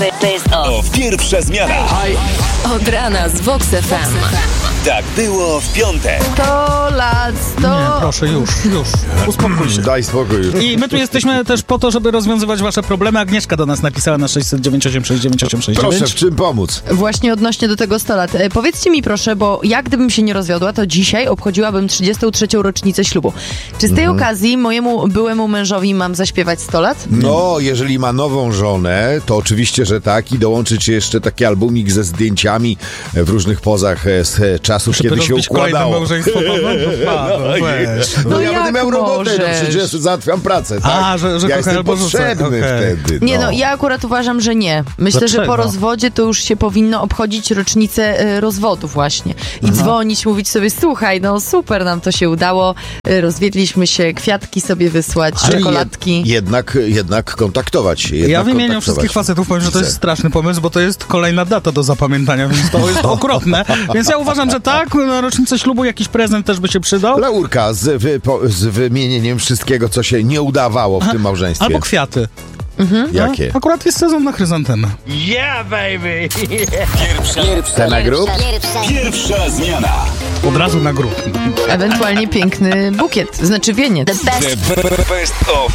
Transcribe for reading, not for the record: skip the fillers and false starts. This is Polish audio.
Pierwsza zmiana. Od rana z Vox FM. Tak było w piątek. 100 lat, 100... Nie, proszę, już. Uspokój się. Daj spokój już. I my tu jesteśmy też po to, żeby rozwiązywać wasze problemy. Agnieszka do nas napisała na 609 869 869. Proszę, w czym pomóc? Właśnie odnośnie do tego 100 lat. Powiedzcie mi proszę, bo ja gdybym się nie rozwiodła, to dzisiaj obchodziłabym 33. rocznicę ślubu. Czy z tej okazji mojemu byłemu mężowi mam zaśpiewać 100 lat? No, jeżeli ma nową żonę, to oczywiście, że tak. I dołączyć jeszcze taki albumik ze zdjęciami w różnych pozach z czasów, Żeby kiedy się rozbić kolejne układało. małżeństwo. Weź. No ja będę miał robotę, możesz. przecież załatwiam pracę, tak? A, że ja kochaj jestem albo rzucę. potrzebny Okej. wtedy. Nie no, ja akurat uważam, że nie. Myślę, że po Dlaczego? rozwodzie to już się powinno obchodzić rocznicę rozwodu właśnie. I dzwonić, mówić sobie, słuchaj, no super nam to się udało, rozwiedliśmy się, kwiatki sobie wysłać, Czyli czekoladki. jednak kontaktować się. Ja w imieniu wszystkich facetów powiem, że to jest straszny pomysł, bo to jest kolejna data do zapamiętania, więc to jest okropne. Więc ja uważam, że tak, na rocznicę ślubu jakiś prezent też by się przydał. Laurka z wymienieniem wszystkiego, co się nie udawało w tym małżeństwie. Albo kwiaty. Jakie? No, akurat jest sezon na chryzantemy. Te na grób? Pierwsza zmiana. Od razu na grób. Ewentualnie piękny bukiet, znaczy wieniec. The best of